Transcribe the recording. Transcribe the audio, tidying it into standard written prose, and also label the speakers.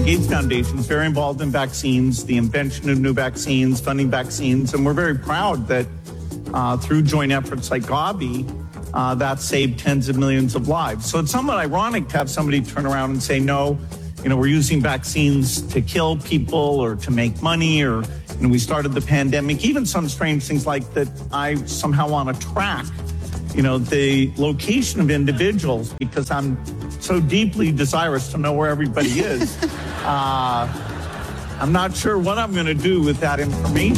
Speaker 1: Gates Foundation is very involved in vaccines, the invention of new vaccines, funding vaccines, and we're very proud that through joint efforts like Gavi, that saved tens of millions of lives. So it's somewhat ironic to have somebody turn around and say, no, we're using vaccines to kill people or to make money, or we started the pandemic, even some strange things like that I somehow want to track, the location of individuals because I'm so deeply desirous to know where everybody is. I'm not sure what I'm going to do with that information.